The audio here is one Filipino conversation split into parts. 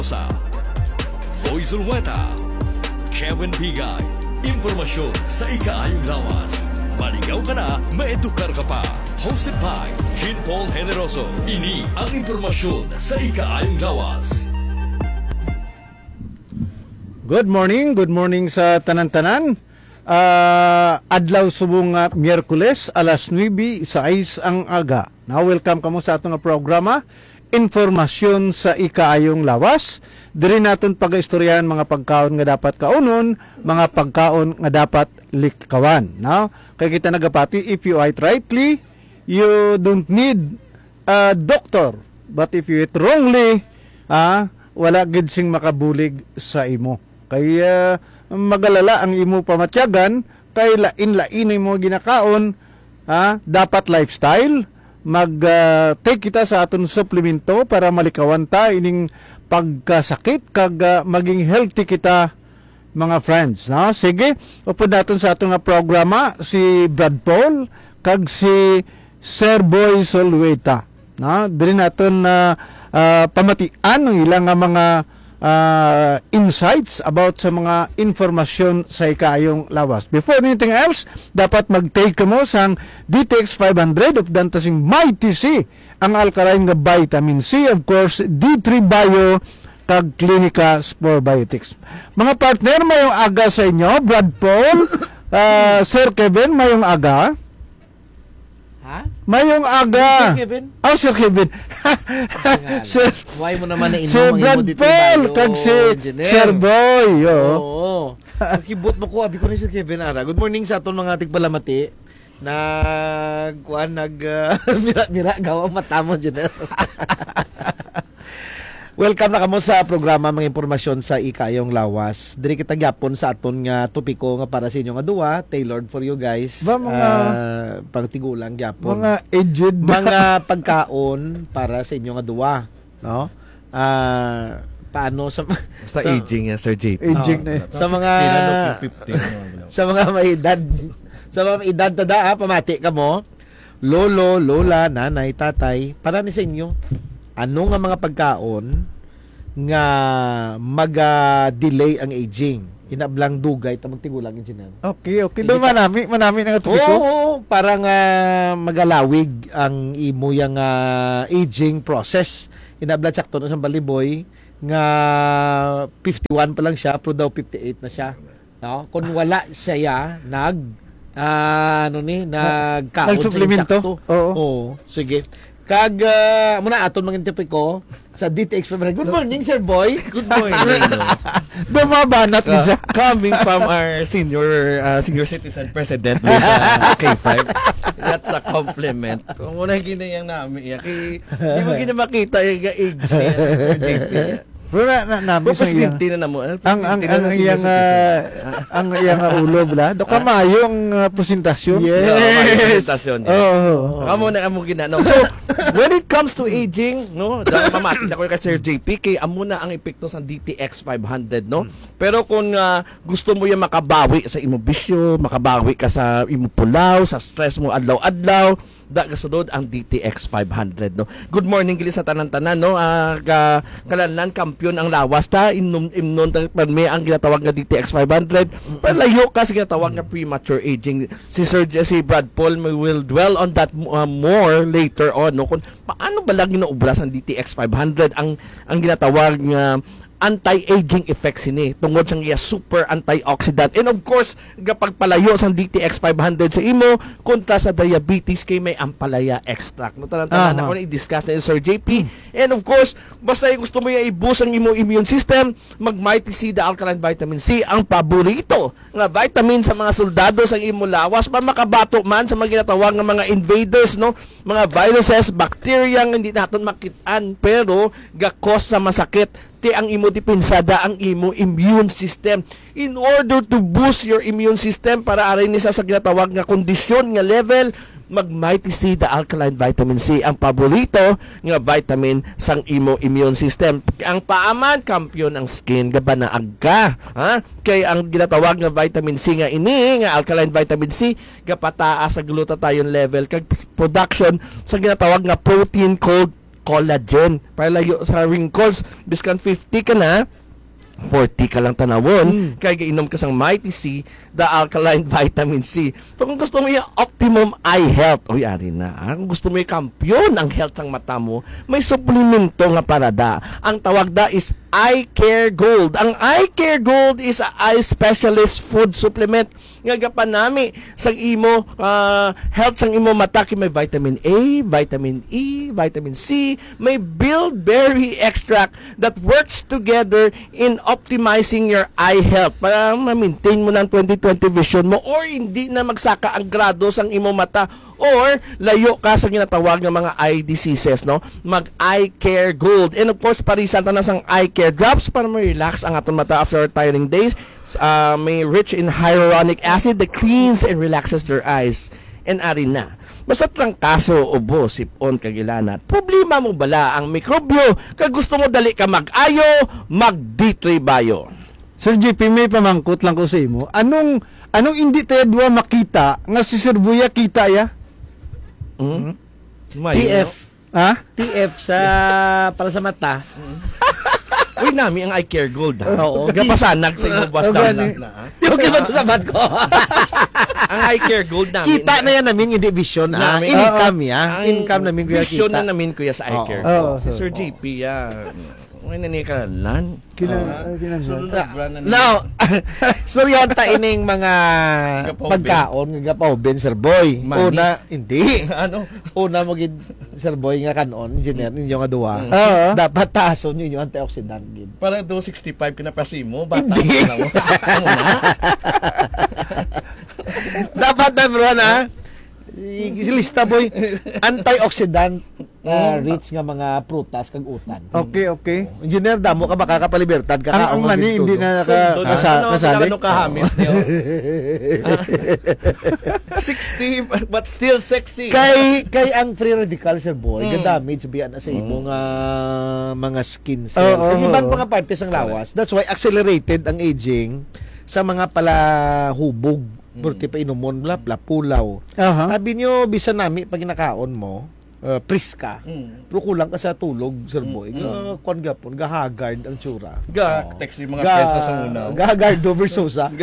sa Boy Zulweta, Kevin Bigay, impormasyon sa ikaayong lawas. Maligaw ka na, maedukar ka pa. Hosted by Jean Paul Generoso. Ini ang impormasyon sa ikaayong lawas. Good morning sa tanan-tanan. Adlaw subong Miyerkules, alas 9 sa ang aga. Now, welcome kamo sa atong programa, Informasyon sa Ikaayong Lawas. Diri naton pag-istoryahan mga pagkaon nga dapat kaunon, mga pagkaon nga dapat likawan. Now, kay kita nagapati, if you eat rightly, you don't need a doctor. But if you eat wrongly, wala gid sing makabulig sa imo. Kaya magalala ang imo pamatyagan, kay lain-lain mo ginakaon, dapat lifestyle, take kita sa aton suplemento para malikawan ta ining pagkasakit kag maging healthy kita mga friends. Sige, upod naton sa atong programa si Brad Paul kag si Sir Boy Zulweta. Diri naton pamatian ang ilang mga insights about sa mga informasyon sa ikaayong lawas. Before anything else, dapat mag-take mo sang DTX 500 of Dantasing Mighty C, ang alkaline nga vitamin C, of course, D3 Bio, kag Clinica Sporebiotics. Mga partner, mayong aga sa inyo, Brad Paul, Sir Kevin, mayong aga. Mayong aga. Sir Kevin? Oh, Sir Kevin. Sir, why mo naman na Sir Brad Paul, kag si Sir Boy. Oo. Nakibot mo ko, abi ko ni Sir Kevin ara. Good morning sa aton mga tigpalamati. Mira gawa mata mo dyan. Welcome na kamo sa programa mga impormasyon sa ikayong lawas. Diri kita gyapon sa aton nga topiko nga para sa inyo nga duwa, tailored for you guys. Ba mga pangtigulang gyapon. Mga aged mga pagkaon para sa inyo nga duwa, no? Paano sa aging yan, Sir JP. Aging na. Sa mga sa mga may edad, sa mga may edad tada, pamati ka mo. Lolo, lola, nanay, tatay, para ni sa inyo. Ano nga mga pagkaon nga mag-delay ang aging? Inablang dugay tamang tigulang insinan. Okay. Doon manami nga topiko. Oo, para nga magalawig ang imo yang aging process. Inablang sakto na sa baliboy nga 51 pa lang siya, pero daw 58 na siya. No? Kung wala siya nagkaon supplemento. Oo, sige. Kag muna aton mga topiko sa DTX 500. Good morning, Sir Boy. Good morning. Bumabanat mo siya. Coming from our senior citizen president K5. That's a compliment. Kung muna ginayang namin, hindi mo makita yung age niya, Sir JP. Pero namin sa iya. Na mo. Ang iyang ulo bla. Do ka mayong presentasyon. Yes. Oh. Amo ginano. So, when it comes to aging, no, dahil mamakita ko kay Sir JP, kay amo na ang epekto sa DTX 500, no? Pero kung gusto mo yung makabawi sa imo bisyo, makabawi ka sa imo pulaw, sa stress mo adlaw-adlaw, kasunod ang DTX 500, no. Good morning gili sa tanan-tanan, no. Kalanlan kampiyon ang lawas ta imnon may ang ginatawag nga DTX 500. Palayo ka sa ginatawag nga premature aging. Si Brad Paul will dwell on that more later on, no. Kung paano ba lang ginaubras ang DTX 500 ang ginatawag nga anti-aging effects ini tungod sa iya super antioxidant, and of course kapag palayo sa DTX 500 sa imo kontra sa diabetes kay may ampalaya extract, no. Tanan-tanan na ko na i-discuss na Sir JP. And of course basta gusto mo i-boost ang imo immune system, mag-Mighty C, the alkaline vitamin C, ang paborito nga vitamin sa mga soldado sa imo lawas para makabato man sa mga ginatawag nga mga invaders, no, mga viruses, bacteria nga hindi naton makitaan pero gakos sa masakit ang imo depinsada ang imo immune system. In order to boost your immune system para aray ni sa ginatawag nga kondisyon nga level, mag-Mighty C, the alkaline vitamin C, ang paborito nga vitamin sang imo immune system. Ang paaman kampiyon ang skin gaba na agka, kay ang ginatawag nga vitamin C nga ini nga alkaline vitamin C gapataas sa glutathione level kag production sa ginatawag nga protein called collagen para layo sa wrinkles. Biskan 50 ka na, 40 ka lang tanawon, kaya gainom ka sang Mighty C, the alkaline vitamin C. Pero kung gusto mo yung optimum eye health, o yari na. Kung gusto mo yung kampiyon ang health sang mata mo, may suplemento nga parada. Ang tawag da is Eye Care Gold. Ang Eye Care Gold is a eye specialist food supplement nga gapanami sang imo health sang imo mata kay may vitamin A, vitamin E, vitamin C, may bilberry extract that works together in optimizing your eye health para ma-maintain mo ng 20/20 vision mo or hindi na magsaka ang grado sang imo mata or layo ka sa ginatawag ng mga eye diseases, no? Mag Eye Care Gold. And of course, parisan ta na sang eye care drops para ma-relax ang aton mata after tiring days. May rich in hyaluronic acid that cleans and relaxes your eyes. And ari na. Basta trangkaso, ubo, sipon, kagilanat. Problema mo bala ang mikrobyo kag gusto mo dali ka mag-ayo, mag-D3 Bio. Sir JP, may pamangkot lang ko sa imo. Anong hindi tayo duwa makita nga si Sir Buya kita ya? TF. Ha? TF sa para sa mata. Uy, nami ang Eye Care Gold, ha? Oo. Gapasanag sa imo bus down lang na, ha? Yung iba to sa bad ko. Ang Eye Care Gold namin. Kita na yan namin, hindi vision. Namin. Income ya. Ang Income namin kuya vision kita. na namin kuya sa Eye Oo. Care Oo. Gold. Si Sir JP, yan. May nanikalan. Sunod na brand na Now, storyanta ining mga Gapaubin. pagkaon nga gapaubin, Sir Boy. Money. Una, hindi. ano? Una mo gid Sir Boy nga kanon, engineer ninyo nga duwa. Oo. Dapat taason ninyo antioxidant gid. Para 265 kinapasi mo, bata Hindi. mo na mo. Ano na? Dapat na bro na. Lista boy, antioxidant rich nga mga prutas kag utan. Okay. Engineer damo ka baka kapalibertad ka Ang mani hindi na Ano kasali. kahamis niyo? 60 but still sexy. Kay ang free radical Sir Boy, ga Mm. damage biya na sa imo nga mga skin cells. Oo, Sa oo. ibang mga partes ng lawas. That's why accelerated ang aging sa mga palahubog. Burti pa inumon bla pulaw. Aha. Sabi nyo, bisan nami pag kinakaon mo, pris ka. Pero kulang ka sa tulog, Sir Boy. Kon gapon, gahagard ang tsura. Text yung mga pyesa sa una. Gahagard over Sosa.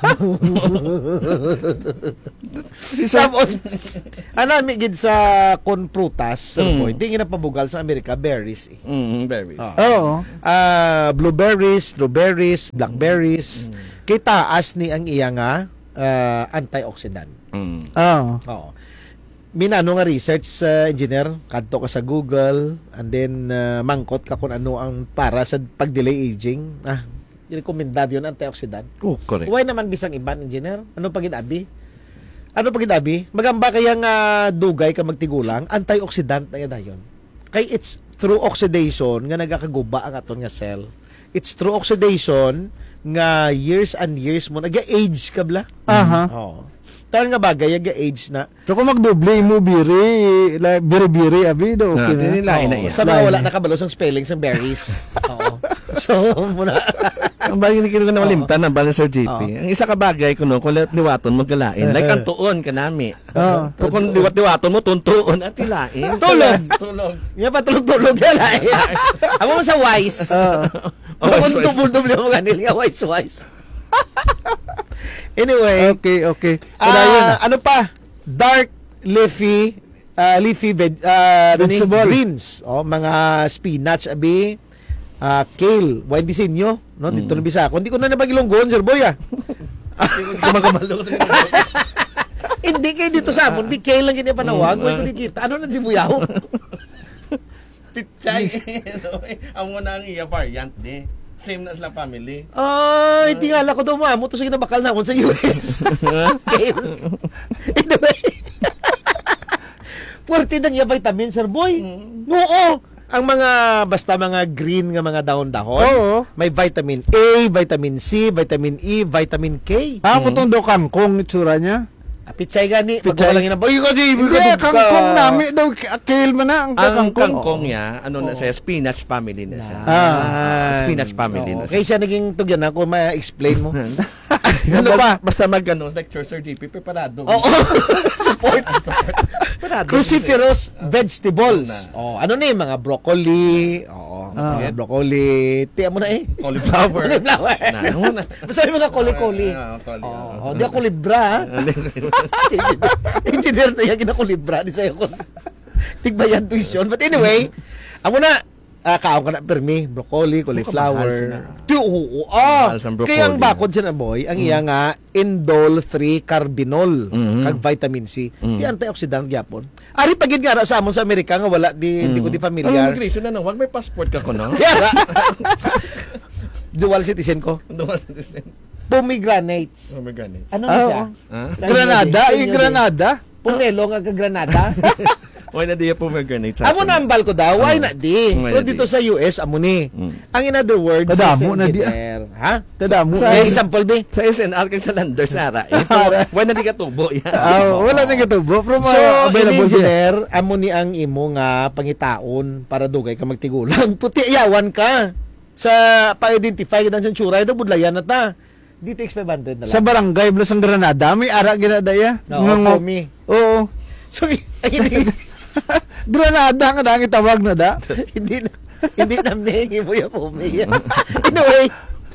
Si Sir Tapos, anami gid sa kon prutas, Sir Boy. Di ginapabugal sa Amerika, berries eh. berries. Oo. Blueberries, strawberries, blackberries. Kay taas ni ang iya nga antioxidant. Oo. Oo. Minano nga research engineer, kadto ka sa Google and then mangkot ka kung ano ang para sa pag-delay aging. I-recommendad yun antioxidant. Oh, correct. Why naman bisang iban engineer? Ano pagid-abi? Magamba kaya nga dugay ka magtigulang, antioxidant na yun. Kay it's through oxidation nga nagakaguba ang aton nga cell. It's through oxidation nga years and years mo nag-age ka bla. Aha. Oo. Tal nga bagay nag-age na. So kung magdoble mo biri abi do okay na. Lain na Oo. yan. Sa mga wala nakabalos ang spellings ng berries. Oo. So muna. Ang bagay ni kino na malimtan ng bala Sir JP. Ang isa ka bagay kuno kung liwaton magalain. Like ang tuon kanami. Oo. Pero kung liwaton mo tuntuon at tilain. Tulog. Nga pa tulog yan ay. Amo mo sa wise. Amo mo tubol-tubol mo ganil nga wise. Anyway, Okay. ano pa? Dark leafy greens. Mga spinach abi, kale, wine disenyo, no? Dito na Bisako. Hindi ko na nabagilonggon, Sir Boy ah. Hindi kayo dito sa amon, di kale lang ganyan panawag, wala ko kita. Ano na di buyaw? Pichay. Ang muna ang iya variant di. Same na sila family. Hindi nga ko daw mo to sa ginabakal na sa US. Kale. Anyway. Puwerte ng iya vitamin, Sir Boy. Oo. Ang basta mga green nga mga dahon-dahon. Oo. May vitamin A, vitamin C, vitamin E, vitamin K. Ako tong do kangkong itsura niya. Pitsay gani. Pitsay. Pagkawalang ina. Uy, Hindi, kangkong nami daw kale man na ang Ang kangkong. kangkong niya, ano na siya, spinach family na siya. Spinach family na Kaya siya naging tugyan ako, ma-explain mo. Ano ba? Basta mag-ano, lecture Sir JP, preparado. Oo. Support. Cruciferous vegetables. Oh, ano ni mga broccoli, mga broccoli. Tiyan mo na Cauliflower. Cauliflower. Basta yung mga koli-koli. Di ako libra. Engineer na yung ginakulibra. Di sa'yo ko. Tigbayan tuition. But anyway, amo na, kaon ka na permi, broccoli, cauliflower. Mahal sa broccoli. Kaya ang bakod siya na boy, ang iya nga, indole 3 carbinol, kag vitamin C. Di antioxidant gyapon. Ari pagid nga ra sa amon sa Amerika nga wala di ko di familiar. Immigration na nang, wag may passport ka ko no? Dual citizen ko. Pomegranates. Ano na siya? Granada, Granada. Pomelo nga Granada. Why na di po mag-granate? Amo na ambal ko daw, why na di? Pero dito sa US, amo ni. Ang in other words, Tadamo na di. Ha? Tadamo. Sa example, be? Sa SNR kang sa Landers Sara. Why na di ka tubo? Wala na katubo. Pero So, available siya. engineer, amo ni ang imo nga pangitaon para dugay ka magtigulang. Puti yawan ka. Sa pa-identify ka sa tsura, ito budlayan na ta. DTX 500 na lang. Sa barangay, Blas ang Granada, may ara ginadaya. No, Pomi. Oo. So, hindi Granada nga dang itawag na da. hindi namingi mo yung Pomi. Anyway,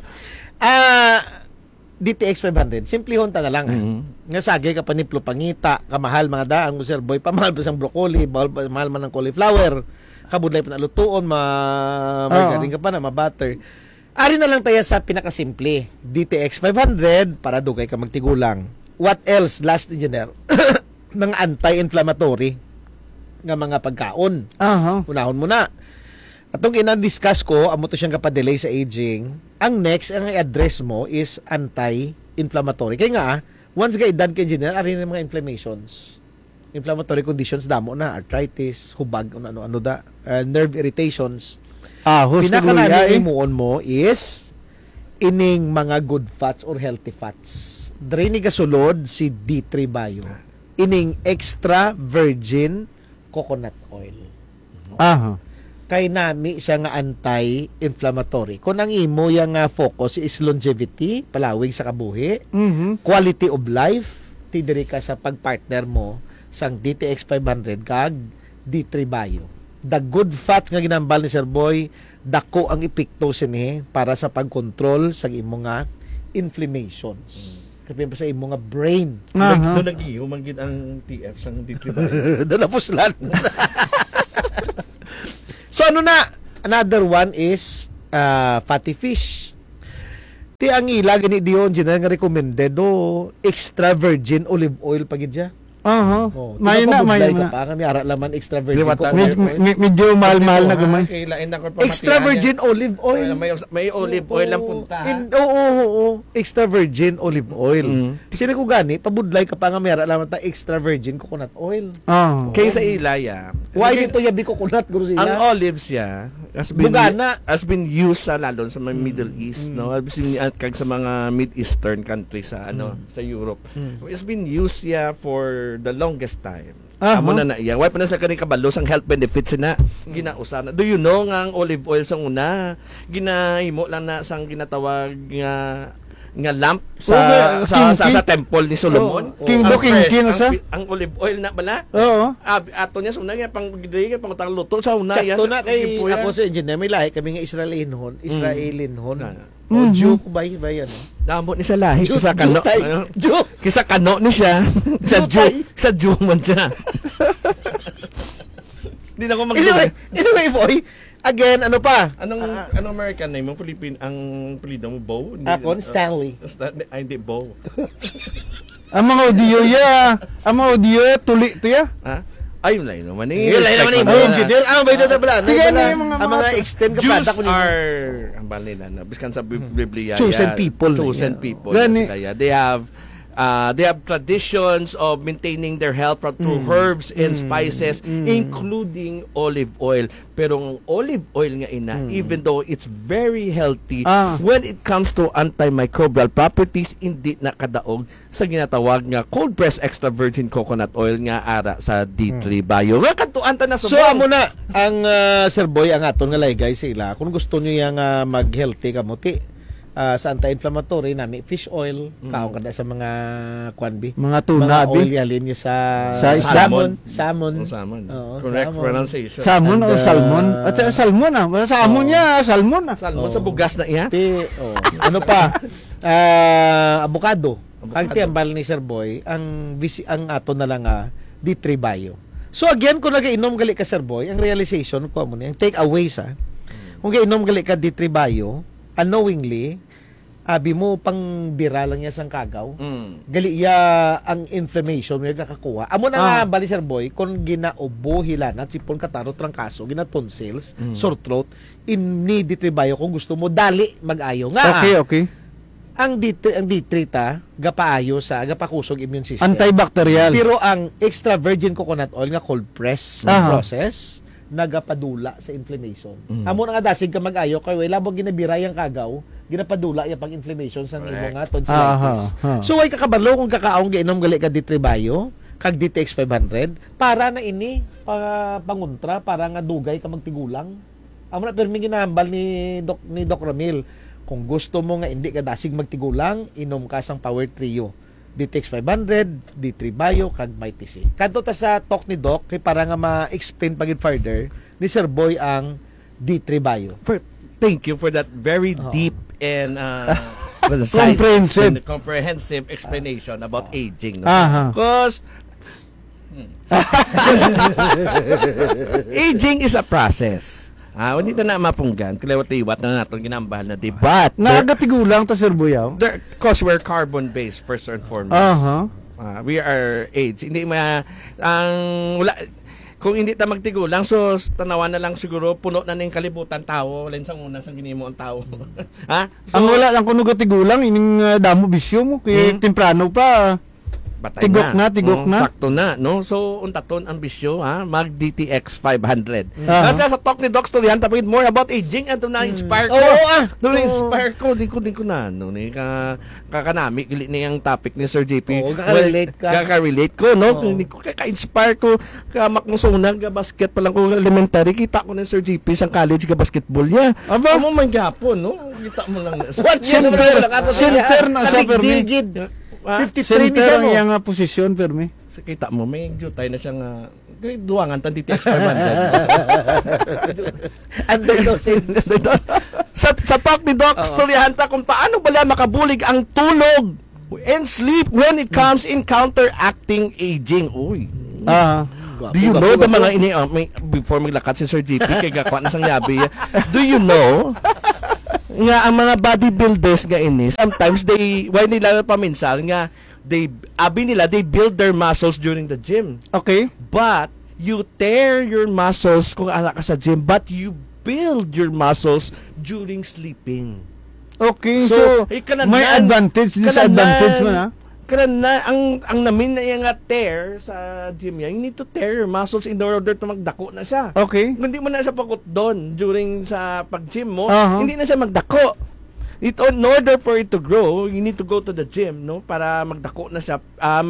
DTX 500, simple honta na lang. Nga sagay ka paniplo pangita, kamahal mga daang mo sir boy, pamahal pa sang broccoli, mahal man ng cauliflower, kabudlay pa na lutuon, margarine ka pa na, ma-butter. Ari na lang tayo sa pinakasimple, DTX 500 para dugay ka magtigulang. What else, last engineer? Mga anti-inflammatory nga mga pagkaon. Unahon mo na. Atong ina-discuss ko, amo to siyang kapadelay sa aging. Ang next, ang i-address mo is anti-inflammatory. Kaya nga, once ka edad ka engineer, ari na mga inflammations. Inflammatory conditions, damo na, arthritis, hubag, ano da, nerve irritations. Pinaka-namin imuon mo is ining mga good fats or healthy fats. Dre ni kasulod si D3 Bio. Ining extra virgin coconut oil. Kay nami siya nga anti-inflammatory. Kung ang imo yung focus is longevity, palawig sa kabuhi, quality of life, tidiri ka sa pagpartner mo sang DTX 500 kag D3 Bio. The good fats nga ginambal ni Sir Boy, dako ang epekto sini para sa pagkontrol sa imo nga inflammations. Kapag pa sa imo nga brain. Doon nag-iyo, manggit ang TF sang D3 Bio. Doon na puslan. So ano na? Another one is fatty fish. Ti ang ila gani diyon nga recommended extra virgin olive oil pagid siya. May na. Pa kami ara laman extra virgin Medyo mahal-mahal na gamay. Extra virgin olive oil. May olive oil lang punta. Oo. Extra virgin olive oil. Sino ko gani pabudlay ka pa nga may ara laman ta extra virgin coconut oil. Kaya sa ilaya. Why dito yabi coconut guro sila? Ang olives ya has been used sa lalo sa mga Middle East, no? Has been kag sa mga Mid-Eastern countries sa sa Europe. It's been used for the longest time. Amo na iya. Why pa na sa kani kabalo sang health benefits na ginausa na. Do you know nga ang olive oil sang una ginahimo lang na sang ginatawag nga lamp sa temple ni Solomon. King ang olive oil na bala. Ato niya sa una nga pang pangutang luto sa una ya. Sakto na kay ako sa engineer may lahi kami nga Israelinhon. O Jew ko ba yan? Damo ni sa lahi kisa kano. Jew. Kisa kano ni siya. Sa Jew man siya. Hindi na ko Anyway, boy. Again, ano pa? Anong American name? Ang Philippine, ang pilido mo, Bo? Ako, Stanley. Hindi, Bo. Ang mga audio tuli to ya. Ayun lang naman. Yun lang naman yung engineer. Ba ito na pala? Ang mga extend ka Jews are, ang bali na, biskan sa Biblia. Chosen people. They have traditions of maintaining their health through herbs and spices, including olive oil. Pero ang olive oil nga even though it's very healthy, when it comes to antimicrobial properties, hindi nakadaog sa ginatawag nga cold pressed extra virgin coconut oil nga ara sa D3 Bio. Nga kadtuan ta na so amo na ang Sir Boy ang aton nga lay guys sila. Kung gusto niyo yang mag-healthy kamuti, sa anti-inflammatory nami fish oil, kaon kada sa mga kwanbi. Mga tuna, mga abi. oil yalin niya sa Salmon. salmon. Salmon. Oo, Correct salmon. pronunciation. Salmon o And, salmon? At salmon salmon niya, salmon Salmon sa bugas na iya. Ano pa? Avocado. Kang tiambal ni Sir Boy, ang ato na lang D3 Bio. So again, kung nag-inom gali ka Sir Boy, ang realization ko mo ni, ang take away sa, kung gainom gali ka D3 Bio, unknowingly, abi mo pang bira lang niya sang kagaw. Gali iya ang inflammation mo kakakuha. Amo na nga bali Sir Boy, kung ginaubo hilanat sipon kataro trangkaso, gina tonsils, sore throat, ni D3 Bio kung gusto mo dali mag-ayo nga. Okay. Ang D3 ta gapaayo sa gapakusog immune system. Antibacterial. Pero ang extra virgin coconut oil nga cold press process nagapadula sa inflammation. Amo na nga dasig ka mag-ayo kay way labog ginabirayang kagaw, ginapadula ya pang inflammation sa imo nga tonsillitis. So way kakabalo kung kakaong giinom gali ka D3 Bio, kag DTX 500 para na ini panguntra para nga dugay ka magtigulang. Amo na permi ginahambal ni Doc Ramil. Kung gusto mo nga hindi ka dasig magtigulang, inom ka sang Power Trio. DTX 500, D3 Bio, kag Mighty C. Kadto ta sa talk ni Doc, kay para nga ma-explain pagin further, ni Sir Boy ang D3 Bio. Thank you for that very deep and comprehensive explanation about aging. Because aging is a process. Hindi na mapunggan. Kalawat-iwat na natin ginambahal na debat. Nagatigulang to Sir Buyaw. Because we're carbon-based first and foremost. We are age. Hindi wala. Kung hindi ta magtigulang, so tanawan na lang siguro puno na ning kalibutan tao, len sang una sang ginimo ang tao. So, ang wala lang kung nagatigulang ining damo bisyo mo kay temprano pa. Batay tigok na. Sakto na, no? So, untaton ang bisyo, mag DTX 500. Kasi sa talk ni Doc Stolian, tapos more about aging, at na-inspire ko. Na-inspire ko. Din ko na, no? Kakanami, gili na yung topic ni Sir JP. Kaka-relate ko, no? Kaka-inspire ko. Kamakmusunag, basket pa lang ko elementary. Kita ko ni Sir JP sa college, basketball niya. Aba mo man gyapon, no? Kita mo lang. Center na sa permi. 53 ni siya mo. Center ang posisyon, Fermi. Kita mo, may jutay na siyang duwangan tan DTX 500. Underdosage. sa talk ni Doc Storyhanta kung paano bala makabulig ang tulog and sleep when it comes in counteracting aging. Uy. Do you know the mga before maglakat si Sir JP kay gakwa na sang yabi. Do you know nga ang mga bodybuilders nga ini sometimes why nila paminsan nga they build their muscles during the gym. Okay. But you tear your muscles kung anak ka sa gym, but you build your muscles during sleeping. Okay, so may advantage, disadvantage mo na. Kana ang namin na yung tear sa gym yan, you need to tear your muscles in order to magdako na siya. Okay. Hindi mo na siya pagkot doon during sa pag-gym mo, hindi na siya magdako. In order for it to grow, you need to go to the gym, no? Para magdako na siya,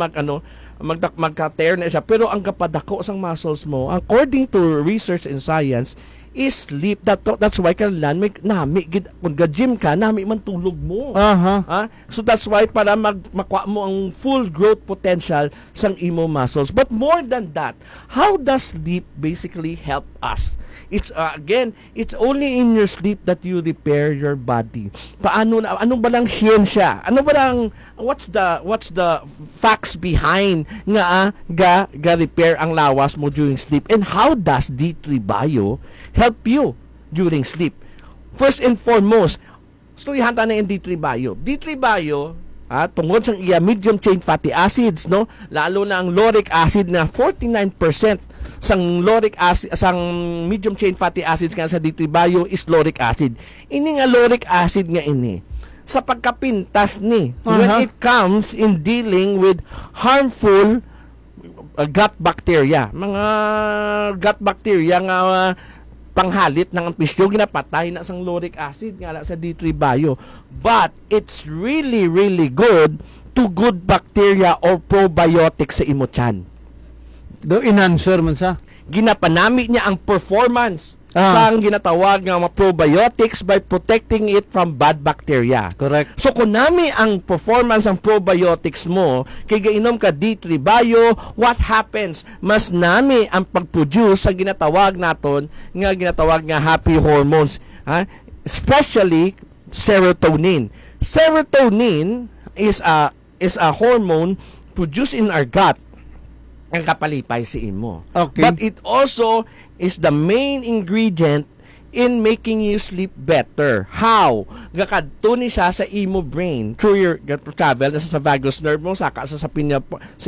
magka-tear na siya. Pero ang kapadako sang muscles mo, according to research and science, is sleep. That's why kailan nami kung ga-gym ka, nami man tulog mo. So that's why para makuha mo ang full growth potential sang imo muscles. But more than that, how does sleep basically help us? It's again, it's only in your sleep that you repair your body. Ano ba lang siyensya? Ano ba lang what's the facts behind nga repair ang lawas mo during sleep, and how does D3 Bio help you during sleep? First and foremost, storihanta na yung D3 Bio. D3 Bio, tungod sa medium chain fatty acids, no? Lalo na ang lauric acid na 49% sang lauric acid, sang medium chain fatty acids nga sa D3 Bio is lauric acid. Ini nga lauric acid nga ini sa pagkapintas ni when it comes in dealing with harmful gut bacteria. Mga gut bacteria nga panghalit ng ampisyo, ginapatay na sang lauric acid nga sa D3 Bio. But it's really, really good to good bacteria or probiotics sa imo tiyan. Do in-answer man sa? Ginapanami niya ang performance sa ginatawag nga mga probiotics by protecting it from bad bacteria. Correct. So kung nami ang performance ng probiotics mo, kay gainom ka D3 Bio, what happens? Mas nami ang pag-produce sa ginatawag nga happy hormones, ha? Especially serotonin. Serotonin is a hormone produced in our gut ang kapalipay sa imo. Okay. But it also is the main ingredient in making you sleep better. How? Gakadto ni siya sa imo brain through your travel nasa sa vagus nerve mo saka sa pineal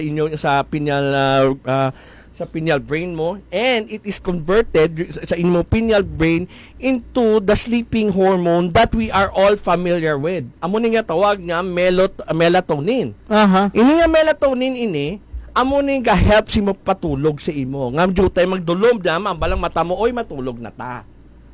sa pineal brain mo, and it is converted sa imo pineal brain into the sleeping hormone that we are all familiar with. Amo ni nga tawag nga melatonin. Aha. Ini nga melatonin amo ni ga help si mo patulog sa imo. Ngam jutay magdulom da balang mata mo oy matulog na ta.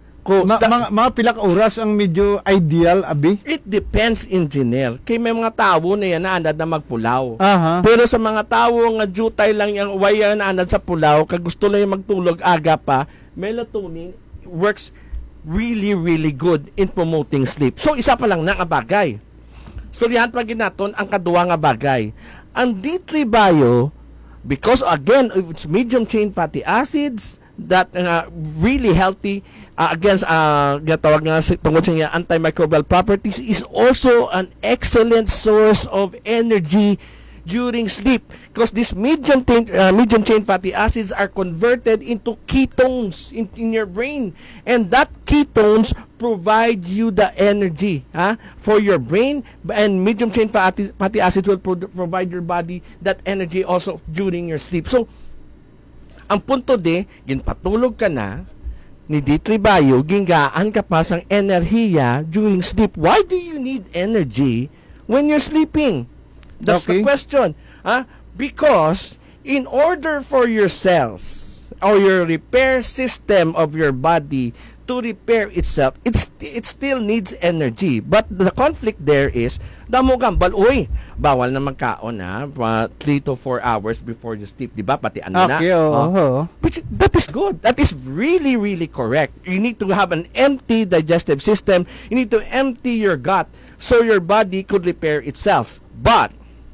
Mga pila ka oras ang medyo ideal, abi? It depends, engineer. Kay may mga tao na yan na anad na magpulaw. Aha. Pero sa mga tao nga jutay lang yung waya na anad sa pulaw, kag gusto lang yung magtulog aga pa, melatonin works really, really good in promoting sleep. So, isa pa lang na nga bagay. Storyahan pa ginaton ang kaduwa nga bagay. Ang D3 Bio, because again, it's medium chain fatty acids that really healthy against gatawag nga tungod sa niya antimicrobial properties, is also an excellent source of energy during sleep, because these medium chain fatty acids are converted into ketones in your brain, and that ketones provide you the energy for your brain, and medium chain fatty acids will provide your body that energy also during your sleep. So ang punto ginpatulog ka na ni D3 Bio, gingaan ka pa sang enerhiya during sleep. Why do you need energy when you're sleeping? That's the question. Because in order for your cells or your repair system of your body to repair itself, it still needs energy. But the conflict there is, damo gambal, bawal na magkaon 3 to 4 hours before you sleep, di ba? Pati which, that is good. That is really, really correct. You need to have an empty digestive system. You need to empty your gut so your body could repair itself. But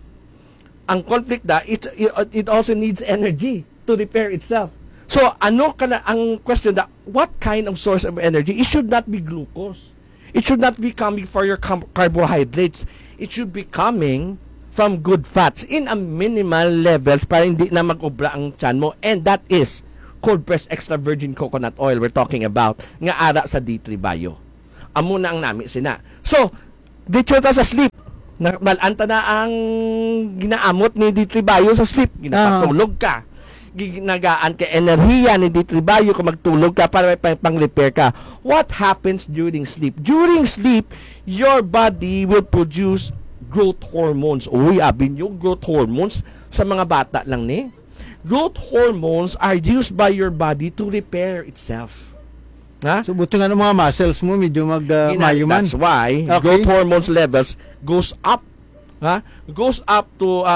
ang conflict it also needs energy to repair itself. So, ang question what kind of source of energy? It should not be glucose. It should not be coming for your carbohydrates. It should be coming from good fats in a minimal levels para hindi na mag-obra ang tiyan mo. And that is cold pressed extra virgin coconut oil we're talking about nga ara sa D3 Bio. Amo na ang nami sina. So, dito ta sa sleep. Malanta na ang ginaamot ni D3 Bio sa sleep. Ginapatulog ka. Ginagaan ka enerhiya ni D3 Bio kung magtulog ka para may pang-repair ka. What happens during sleep? During sleep, your body will produce growth hormones. Abin yung growth hormones sa mga bata lang ni. Growth hormones are used by your body to repair itself. So, buti nga ng mga muscles mo, medyo mayuman. That's why growth hormones levels goes up. Goes up to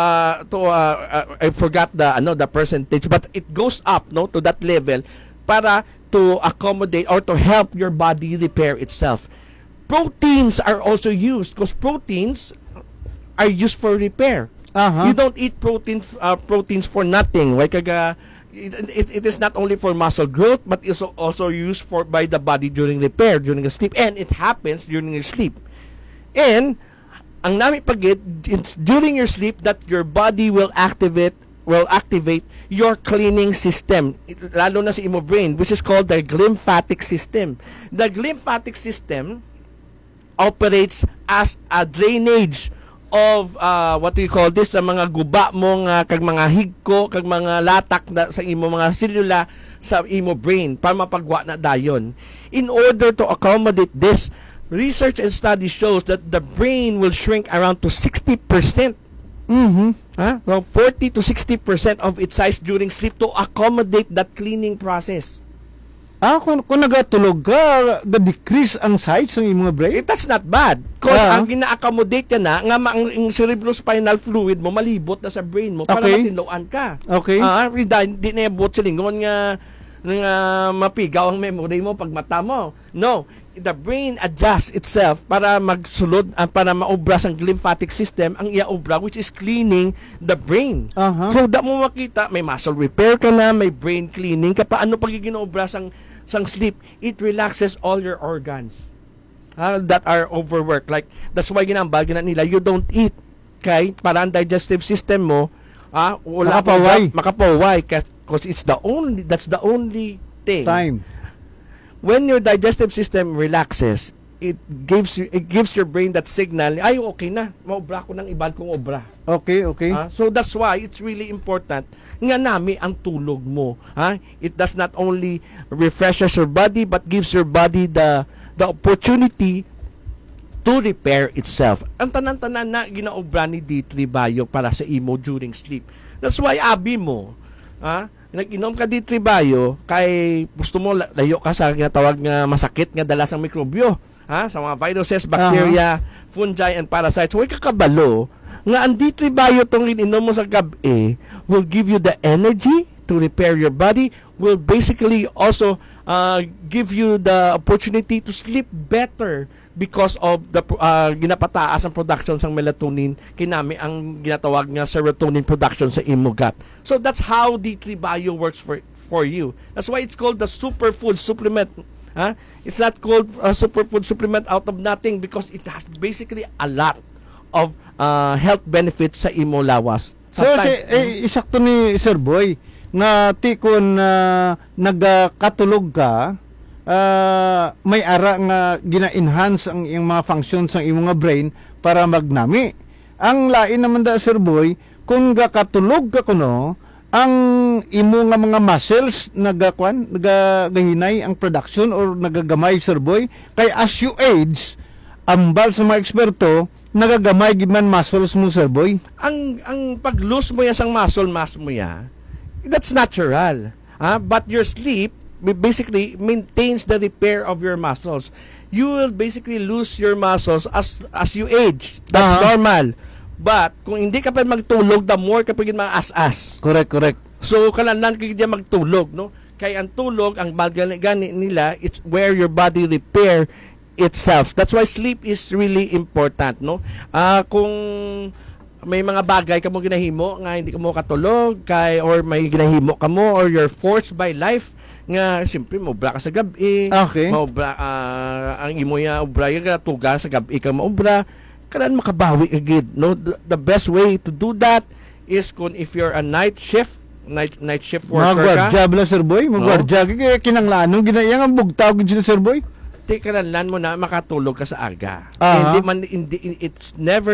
I forgot the percentage, but it goes up to that level para to accommodate or to help your body repair itself. Proteins are also used because proteins are used for repair. You don't eat proteins for nothing. It is not only for muscle growth, but is also used by the body during repair, during the sleep, and it happens during your sleep. And ang nami pagit, it's during your sleep that your body will activate your cleaning system, lalo na sa imo brain, which is called the glymphatic system. The glymphatic system operates as a drainage of what do you call this, sa mga guba mo kag mga higko kag mga latak sa imo mga selula sa imo brain para mapagwa na dayon. In order to accommodate this, research and study shows that the brain will shrink around to 60%. So 40 to 60% of its size during sleep to accommodate that cleaning process. Kung nagatulog ka, ga-decrease ang size ng mga brain? That's not bad. Because ang gina-accommodate ka nga ang cerebrospinal fluid mo, malibot na sa brain mo para matinloan ka. Okay. Di na ibot sa lingon nga mapigaw ang memory mo pag mata mo. No, the brain adjusts itself para magsulod, para maobra ang lymphatic system, ang iaobra, which is cleaning the brain. Aha. So, da mo makita, may muscle repair ka na, may brain cleaning ka pa. Ano pag ginaobra sang sleep? It relaxes all your organs that are overworked. Like, that's why ginambal nila, you don't eat. Kay, para ang digestive system mo, wala makapaway. Because that's the only thing. Time. When your digestive system relaxes, it gives your brain that signal, ay okay na, maobra ko ng iban kong obra. Okay. So that's why it's really important nga nami ang tulog mo. It does not only refreshes your body but gives your body the opportunity to repair itself. Ang tanan-tanan na ginaobra ni D3 Bio para sa imo during sleep. That's why abi mo, nag-inom ka D3 Bio kay gusto mo layo ka sa nga tawag nga masakit nga dala sang mikrobyo, sa mga viruses, bacteria, fungi and parasites. Huwag ka kabalo nga ang D3 Bio tong ininom mo sa gabi will give you the energy to repair your body, will basically also give you the opportunity to sleep better because of the ginapataas ang production sang melatonin kinami ang ginatawag nga serotonin production sa imo gut. So that's how D3 Bio works for you. That's why it's called the superfood supplement. It's not called a superfood supplement out of nothing because it has basically a lot of health benefits sa imo lawas. So, isakto ni Sir Boy, nga tikon nagkatulog ka, may ara nga gina-enhance ang iyong mga functions ng iyong mga brain para magnami. Ang lain naman da, Sir Boy, kung gakatulog ka kuno, ang imo nga mga muscles nagahinay ang production or nagagamay, Sir Boy. Kay as you age, ambal sa mga eksperto, nagagamay giman muscles mo, Sir Boy. Ang pag-lose mo ya sang muscle mass mo ya, that's natural. But your sleep basically maintains the repair of your muscles. You will basically lose your muscles as you age. That's normal. But kung hindi ka pa magtulog, the more ka pa mga as-as. Correct. So kailangan ka magtulog, no? Kaya ang tulog, ang gani nila, it's where your body repair itself. That's why sleep is really important, no? Kung may mga bagay ka mo ginahimo nga hindi ka mo katulog or may ginahimo ka mo or you're forced by life nga siyempre maobra ka sa gabi, maobra ang imo ya obra ka tuga sa gabi ka maobra, kailangan makabawi agad, no? The best way to do that is if you're a night shift worker ka. Magwardya bala, Sir Boy? Magwardya kaya kinanglanong ginayang ang bugtaw gid Sir Boy? Kailangan mo na makatulog ka sa aga. Hindi it's never